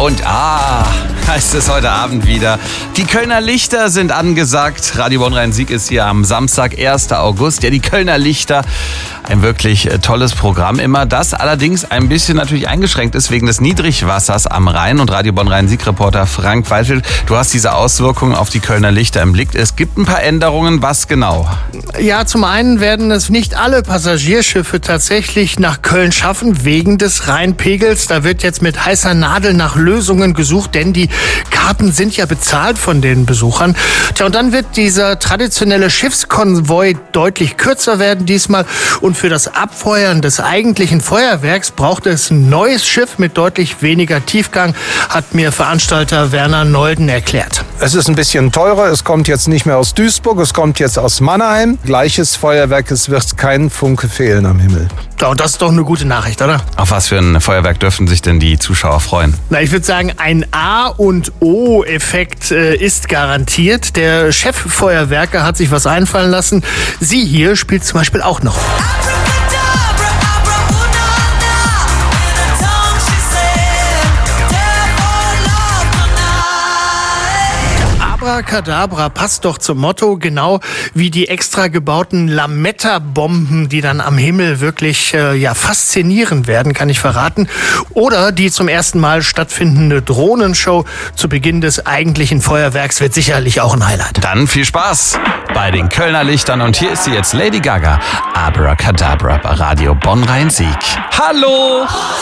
Und heißt es heute Abend wieder. Die Kölner Lichter sind angesagt. Radio Bonn-Rhein-Sieg ist hier am Samstag, 1. August. Ja, die Kölner Lichter, ein wirklich tolles Programm immer. Das allerdings ein bisschen natürlich eingeschränkt ist wegen des Niedrigwassers am Rhein. Und Radio Bonn-Rhein-Sieg-Reporter Frank Waldfeld, du hast diese Auswirkungen auf die Kölner Lichter im Blick. Es gibt ein paar Änderungen. Was genau? Ja, zum einen werden es nicht alle Passagierschiffe tatsächlich nach Köln schaffen, wegen des Rheinpegels. Da wird jetzt mit heißer Nadel nach Lösungen gesucht, denn die Karten sind ja bezahlt von den Besuchern. Tja, und dann wird dieser traditionelle Schiffskonvoi deutlich kürzer werden diesmal. Und für das Abfeuern des eigentlichen Feuerwerks braucht es ein neues Schiff mit deutlich weniger Tiefgang, hat mir Veranstalter Werner Nolden erklärt. Es ist ein bisschen teurer. Es kommt jetzt nicht mehr aus Duisburg, es kommt jetzt aus Mannheim. Gleiches Feuerwerk, es wird kein Funke fehlen am Himmel. Ja, und das ist doch eine gute Nachricht, oder? Auf was für ein Feuerwerk dürfen sich denn die Zuschauer freuen? Na, ich würde sagen, ein A- und O-Effekt ist garantiert. Der Cheffeuerwerker hat sich was einfallen lassen. Sie hier spielt zum Beispiel auch noch. Abracadabra passt doch zum Motto, genau wie die extra gebauten Lametta-Bomben, die dann am Himmel wirklich faszinierend werden, kann ich verraten. Oder die zum ersten Mal stattfindende Drohnenshow zu Beginn des eigentlichen Feuerwerks wird sicherlich auch ein Highlight. Dann viel Spaß bei den Kölner Lichtern. Und hier ist sie jetzt, Lady Gaga, Abracadabra bei Radio Bonn-Rhein-Sieg. Hallo!